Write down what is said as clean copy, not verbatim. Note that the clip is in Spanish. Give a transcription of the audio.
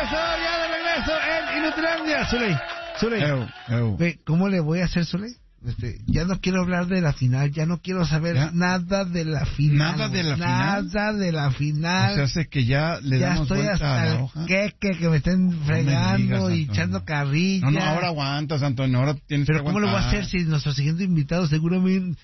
ya de regreso en Inutilandia. Zuley. Ve, ¿cómo le voy a hacer, Zuley? Ya no quiero hablar de la final, ya no quiero saber nada de la final. ¿Nada de la final? Nada de la final. O sea, hace que ya le ya damos estoy vuelta hasta a la el hoja. que me estén fregando y Antonio. echando carrilla. No, ahora aguantas, Antonio, ahora tienes Pero que ¿cómo lo voy a aguantar. hacer si nuestro siguiente invitado seguramente